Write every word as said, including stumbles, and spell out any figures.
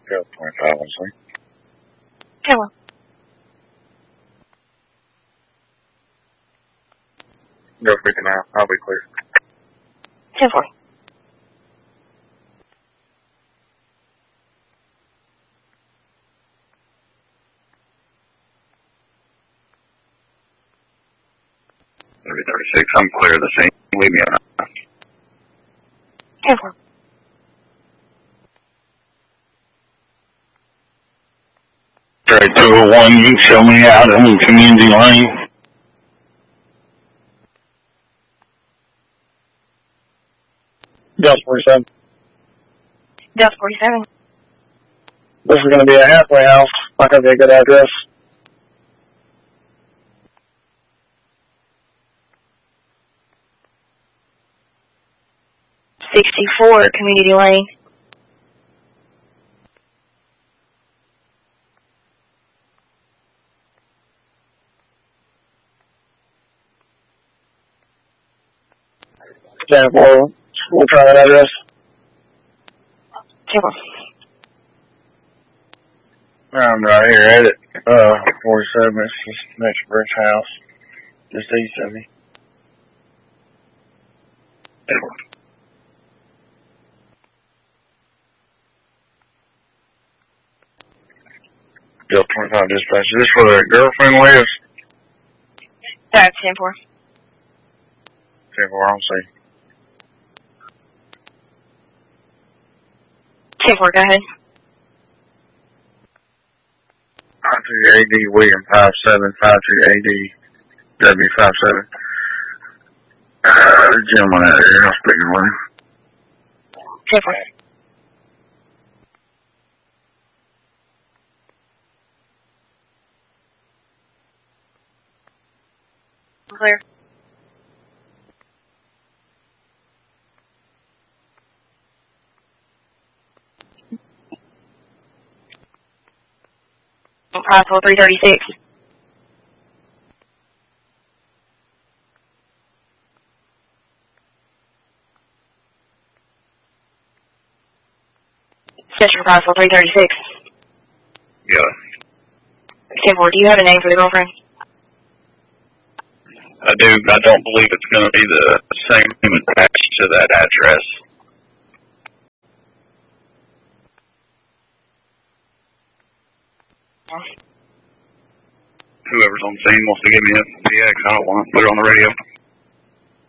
Go twenty-five, one three. Hello. Go fifty-nine. I'll be clear. ten four. thirty thirty-six. I'm clear of the scene. Leave me on. ten four. Trade two oh one, you can show me out in Community Lane. Delta forty-seven. Delta forty-seven. This is going to be a halfway house. Not going to be a good address. sixty-four Community Lane. ten four. We'll try that address. ten four. I'm right here at it. Uh, forty-seven. It's just next to Brick's house. Just east of me. Bill twenty-five dispatch. Is this where their girlfriend lives? That's ten four. ten four, I'll see. ten four, go ahead. five two A D William five seven, five two A D W five seven. Uh, the gentleman out here, I'll speak to him. ten four. Clear. Possible three thirty-six. Special Possible three thirty-six. Yeah. ten four, do you have a name for the girlfriend? I do. I don't believe it's going to be the same name attached to that address. Whoever's on scene wants to give me a P X, I don't want to put it on the radio.